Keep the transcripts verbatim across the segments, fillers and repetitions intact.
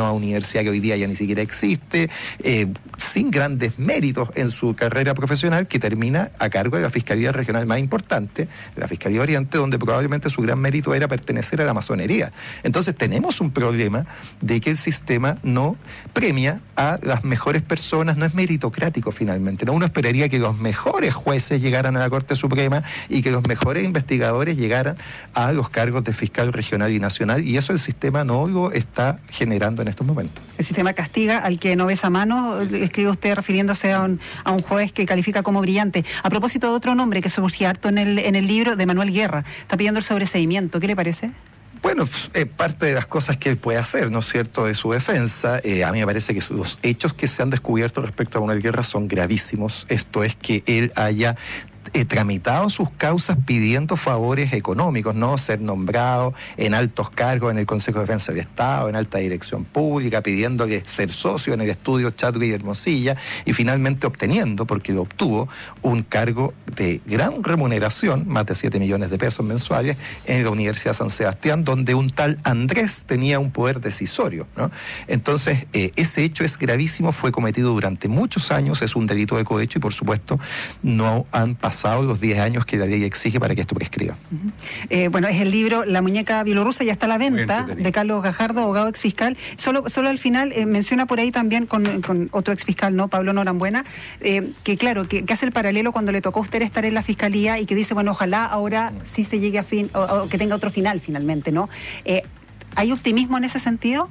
una universidad que hoy día ya ni siquiera existe, eh, sin grandes méritos en su carrera profesional, que termina a cargo de la Fiscalía Regional más importante, la Fiscalía Oriente, donde probablemente su gran mérito era pertenecer a la masonería. Entonces tenemos un problema de que el sistema no premia a las mejores personas, no es meritocrático finalmente, ¿no? Uno esperaría que los mejores jueces llegaran a la Corte Suprema y que los mejores investigadores llegaran a los cargos de fiscal regional y nacional, y eso el sistema no lo está generando en estos momentos. El sistema castiga al que no besa mano, escribe usted refiriéndose a un, a un juez que califica como brillante. A propósito de otro nombre que surgía harto en el, en el libro, de Manuel Guerra, está pidiendo el sobreseimiento, ¿qué le parece? Bueno, eh, parte de las cosas que él puede hacer, ¿no es cierto?, de su defensa, eh, a mí me parece que los hechos que se han descubierto respecto a Manuel Guerra son gravísimos. Esto es que él haya Eh, tramitado sus causas pidiendo favores económicos, ¿no? Ser nombrado en altos cargos en el Consejo de Defensa del Estado, en alta dirección pública, pidiéndole ser socio en el estudio Chadwick y Hermosilla, y finalmente obteniendo, porque lo obtuvo, un cargo de gran remuneración, más de siete millones de pesos mensuales, en la Universidad San Sebastián, donde un tal Andrés tenía un poder decisorio, ¿no? Entonces, eh, ese hecho es gravísimo, fue cometido durante muchos años, es un delito de cohecho y, por supuesto, no han pasado los diez años que la ley exige para que esto prescriba. Uh-huh. eh, bueno, es el libro La muñeca bielorrusa, ya está a la venta, de Carlos Gajardo, abogado exfiscal. Solo, solo al final eh, menciona por ahí también con, con otro exfiscal, ¿no?, Pablo Norambuena, eh, que claro, que, que hace el paralelo cuando le tocó a usted estar en la fiscalía y que dice, bueno, ojalá ahora sí se llegue a fin, o, o que tenga otro final finalmente, ¿no? Eh, ¿Hay optimismo en ese sentido?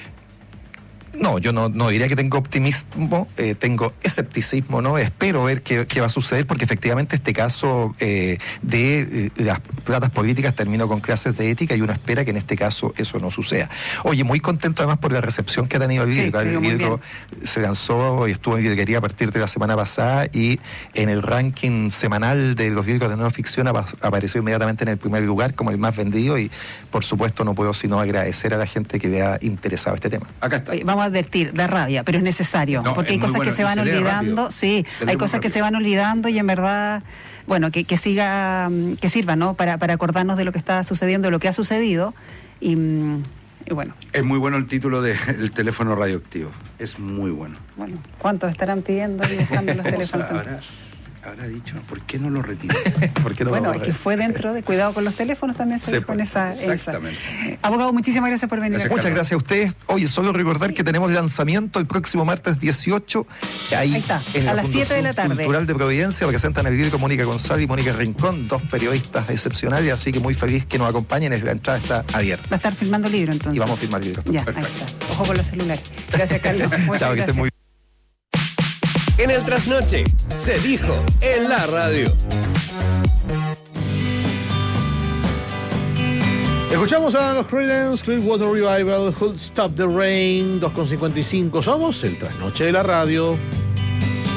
No, yo no, no diría que tengo optimismo, eh, tengo escepticismo, ¿no? Espero ver qué, qué va a suceder, porque efectivamente este caso eh, de eh, las platas políticas terminó con clases de ética y uno espera que en este caso eso no suceda. Oye, muy contento además por la recepción que ha tenido el libro. Sí, el libro se lanzó y estuvo en librería a partir de la semana pasada, y en el ranking semanal de los libros de no ficción apareció inmediatamente en el primer lugar como el más vendido, y por supuesto no puedo sino agradecer a la gente que vea interesado este tema. Acá está. Oye, vamos a advertir, da rabia, pero es necesario, no, porque hay cosas bueno, que se van olvidando, rápido. sí, Tenemos hay cosas rápido. que se van olvidando y en verdad, bueno, que, que siga, que sirva, ¿no?, para, para acordarnos de lo que está sucediendo, de lo que ha sucedido, y, y bueno. Es muy bueno el título del teléfono radioactivo, es muy bueno. Bueno, ¿cuántos estarán pidiendo y buscando los teléfonos? Ahora, habrá dicho, ¿por qué no lo retiró? ¿Por qué no bueno, lo es que fue dentro de cuidado con los teléfonos, también se dijo en esa, exactamente. esa. Abogado, muchísimas gracias por venir. Gracias, muchas gracias a ustedes. Oye, solo recordar que tenemos lanzamiento el próximo martes dieciocho, ahí, ahí está, en a la las siete de la tarde. Cultural de Providencia, presentan el libro Mónica González y Mónica Rincón, dos periodistas excepcionales, así que muy feliz que nos acompañen, la entrada está abierta. Va a estar filmando el libro entonces. Y vamos a filmar el libro. Ya, perfecto. Ahí está. Ojo con los celulares. Gracias, Carlos. Chao, que estén muy bien. En el Trasnoche, se dijo en la radio. Escuchamos a los Creedence Clearwater Revival, Who'll Stop the Rain, dos con cincuenta y cinco. Somos el Trasnoche de la radio.